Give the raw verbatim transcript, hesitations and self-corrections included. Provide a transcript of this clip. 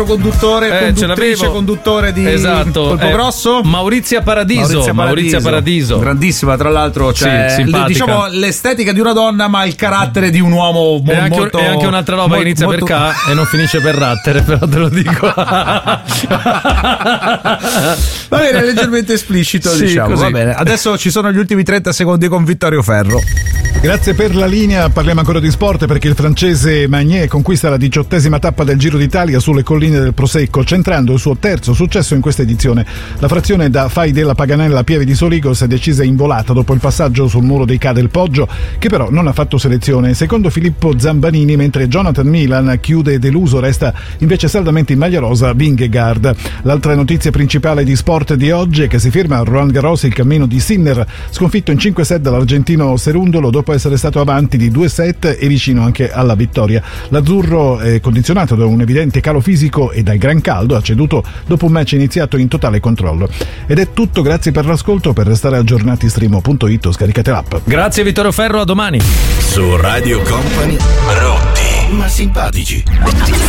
conduttore, Eh, ce conduttrice, l'avevo. conduttore di Esatto. Colpo Eh, Grosso. Maurizia Paradiso. Maurizia Paradiso. Maurizia Paradiso. Grandissima, tra l'altro, cioè, Sì, simpatica. diciamo l'estetica di una donna, ma il carattere di un uomo mo- E anche, molto. e anche un'altra roba molto, che inizia molto... per K e non finisce per rattere, però te lo dico. Va bene, leggermente esplicito, Sì, diciamo. così. Va bene. Adesso ci sono gli ultimi trenta secondi con Vittorio Ferro. Grazie per la linea, parliamo ancora di sport perché il francese Magnier conquista la diciottesima tappa del Giro d'Italia sulle colline del Prosecco, centrando il suo terzo successo in questa edizione. La frazione da Fai della Paganella a Pieve di Soligo si è decisa in volata dopo il passaggio sul muro dei Ca del Poggio, che però non ha fatto selezione. Secondo Filippo Zambanini, mentre Jonathan Milan chiude deluso, resta invece saldamente in maglia rosa Vingegaard. L'altra notizia principale di sport di oggi è che si firma a Roland Garros il cammino di Sinner, sconfitto in cinque set dall'argentino Cerundolo dopo essere stato avanti di due set e vicino anche alla vittoria. L'azzurro, è condizionato da un evidente calo fisico e dal gran caldo, ha ceduto dopo un match iniziato in totale controllo. Ed è tutto, grazie per l'ascolto. Per restare aggiornati streamo punto it o scaricate l'app. Grazie Vittorio Ferro, a domani. Su Radio Company, rotti ma simpatici.